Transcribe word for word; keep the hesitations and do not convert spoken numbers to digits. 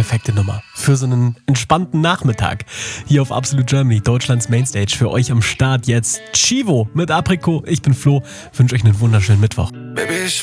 perfekte Nummer für so einen entspannten Nachmittag. Hier auf Absolute Germany, Deutschlands Mainstage. Für euch am Start jetzt Chivo mit Aprikot. Ich bin Flo, wünsche euch einen wunderschönen Mittwoch. Baby,